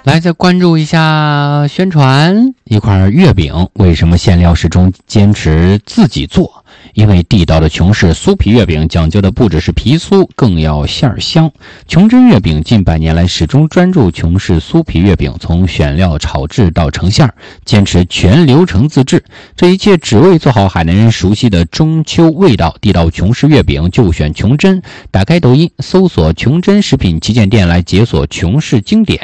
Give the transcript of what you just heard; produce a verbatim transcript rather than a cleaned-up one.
来，再关注一下宣传。一块月饼为什么馅料始终坚持自己做？因为地道的琼氏酥皮月饼讲究的不只是皮酥，更要馅儿香。琼珍月饼近百年来始终专注琼氏酥皮月饼，从选料炒制到成馅儿，坚持全流程自制。这一切只为做好海南人熟悉的中秋味道。地道琼氏月饼就选琼珍。打开抖音搜索琼珍食品旗舰店来解锁琼氏经典。